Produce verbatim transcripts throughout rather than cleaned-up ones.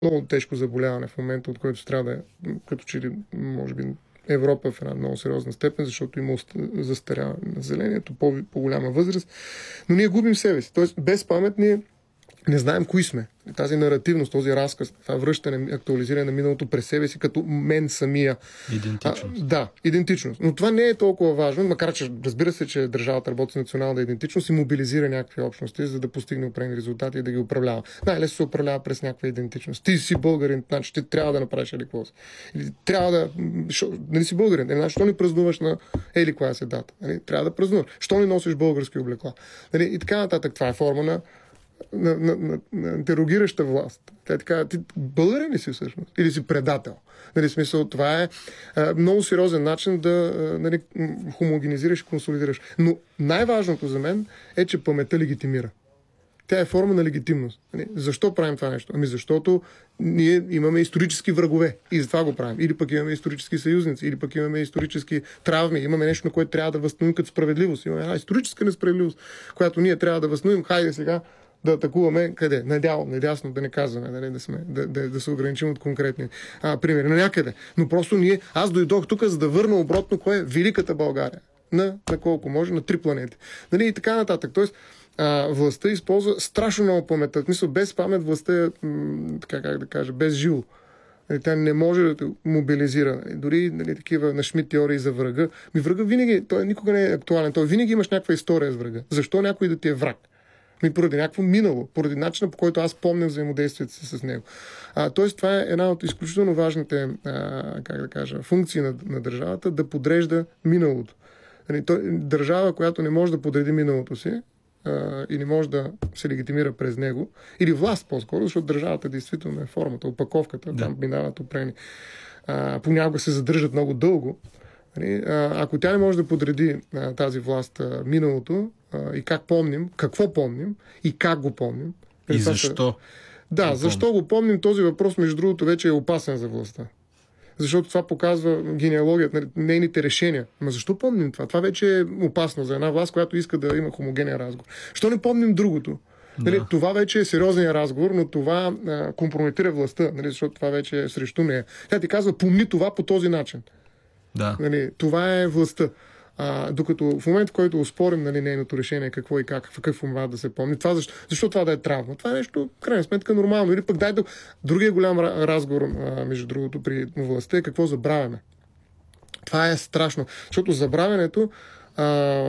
много тежко заболяване в момента, от което трябва да е, като че ли, може би, Европа в една много сериозна степен, защото има застаряване на населението, по- по-голяма възраст. Но ние губим себе си. Тоест, без памет ние не знаем кои сме. Тази наративност, този разказ, това връщане, актуализиране на миналото през себе си, като мен самия. Идентичност. А, да, идентичност. Но това не е толкова важно, макар че разбира се, че държавата работи с национална идентичност и мобилизира някакви общности, за да постигне определени резултати и да ги управлява. Най-лесно се управлява през някаква идентичност. Ти си българин, значи ти трябва да направиш еди какво си. Или трябва да... Шо, нали си българин? Е, значи, що не празнуваш на еди коя си дата? Нали? Трябва да празнуваш. Що не носиш български облекла? Нали? И така нататък. Това е форма на на, на, на, на дерогираща власт. Тя така, ти българин ли си всъщност? Или си предател? Нали, смисъл, това е а, много сериозен начин да а, нали, хомогенизираш и консолидираш. Но най-важното за мен е, че паметта легитимира. Тя е форма на легитимност. Нали? Защо правим това нещо? Ами защото ние имаме исторически врагове и затова го правим. Или пък имаме исторически съюзници, или пък имаме исторически травми, имаме нещо, на което трябва да възстановим като справедливост. Имаме една историческа несправедливост, която ние трябва да възстановим. Хайде сега да атакуваме къде? Надяло, надясно, да не казваме, нали, да, сме, да, да, да се ограничим от конкретни а, примери. На някъде. Но просто ние, аз дойдох тук, за да върна обратно кое е великата България. На, на колко може, на три планети. Нали, и така нататък. Тоест, а, властта използва страшно много паметта. В смисъл, без памет властта е, м- така как да кажа, без жило. Нали, тя не може да те мобилизира. Нали, дори нали, такива на Шмидт теории за врага. Ми врага винаги, той никога не е актуален. Той винаги имаш някаква история с врага. Защо някой да ти е враг? Ми поради някакво минало, поради начина, по който аз помня взаимодействието си с него. А, тоест, това е една от изключително важните а, как да кажа, функции на, на държавата, да подрежда миналото. Нали, той, държава, която не може да подреди миналото си а, и не може да се легитимира през него, или власт по-скоро, защото държавата действително е формата, опаковката, да. Там минават опрени. А, понякога се задържат много дълго. Нали, а, ако тя не може да подреди а, тази власт а, миналото, и как помним, какво помним и как го помним. И защо? Да, го защо помним? го помним, този въпрос, между другото, вече е опасен за властта. Защото това показва генеалогията, нейните решения. Ма защо помним това? Това вече е опасно за една власт, която иска да има хомогенен разговор. Що не помним другото? Да. Нали, това вече е сериозен разговор, но това а, компрометира властта, нали, защото това вече е срещу нея. Тя ти казва, помни това по този начин. Да. Нали, това е властта. А, докато в момент, в който успорим нали, нейното решение, какво и как, в какъв формат да се помни, това защо, защо това да е травма? Това е нещо, в крайна сметка, нормално. Или пък дай да... Другия голям разговор, а, между другото, при властта е какво забравяме. Това е страшно, защото забравянето а,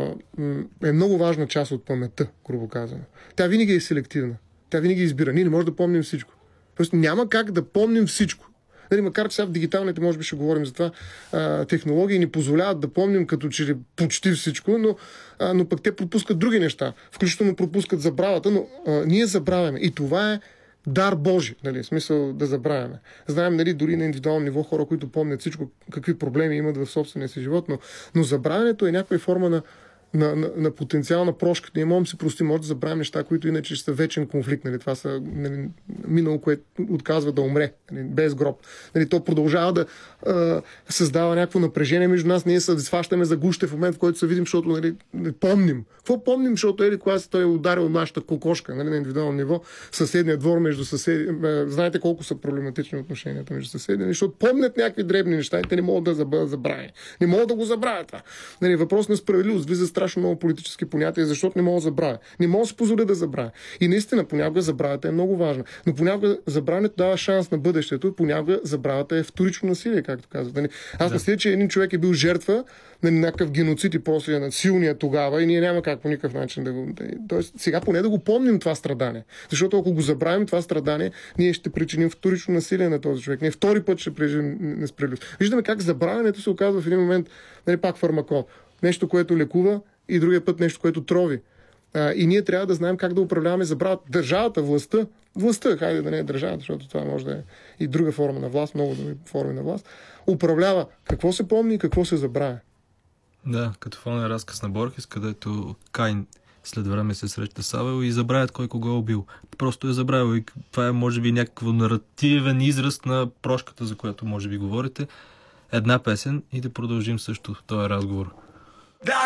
е много важна част от паметта, грубо казано. Тя винаги е селективна. Тя винаги избира. Ние не можем да помним всичко. Тоест няма как да помним всичко. Нали, макар че сега в дигиталните, може би ще говорим за това, а, технологии ни позволяват да помним като че ли почти всичко, но, а, но пък те пропускат други неща. Включително пропускат забравата, но а, ние забравяме. И това е дар Божи, нали, в смисъл да забравяме. Знаем, нали, дори на индивидуално ниво хора, които помнят всичко, какви проблеми имат в собствения си живот, но, но забравянето е някаква форма на На, на, на потенциална прошка. Ние можем да си простим, може да забравим неща, които иначе ще са вечен конфликт. Нали? Това са нали, минало, което отказва да умре, нали? Без гроб. Нали? То продължава да а, създава някакво напрежение между нас. Ние се сващаме за гуще в момент, в който се видим, защото нали, не помним. Какво помним, защото ели, когато той е ударил нашата кокошка нали, на индивидуално ниво, съседния двор между съседи. Знаете колко са проблематични отношенията между съседи, защото помнят някакви дребни неща и те не могат да бъдат забравени. Не могат да го забравят това. Нали, въпрос на справедливост. Вие страшно много политически понятия, защото не мога да забравя. Не мога да се позволя да забравя. И наистина, понякога забравята е много важна. Но понякога забравянето дава шанс на бъдещето, понякога забравята е вторично насилие, както казват. Аз да. мисля, че един човек е бил жертва на някакъв геноцид и после на силния тогава и ние няма как по никакъв начин да го... Тоест, сега поне да го помним това страдание. Защото ако го забравим това страдание, ние ще причиним вторично насилие на този човек. Не втори път ще причиним несправедливост. Виждаме как забравянето се оказва в един момент, нали, пак фармакон. Нещо, което лекува и другия път нещо, което трови. А, и ние трябва да знаем как да управляваме забравата. Държавата, властта, властта, хайде да не е държавата, защото това може да е и друга форма на власт, много други форми на власт, управлява какво се помни и какво се забравя. Да, като фонен разказ на Борхес, където Кайн след време се среща с Авел и забравят кой кого е убил. Просто е забравил и това е може би някакво наративен израз на прошката, за която може би говорите. Една песен и да продължим също този разговор.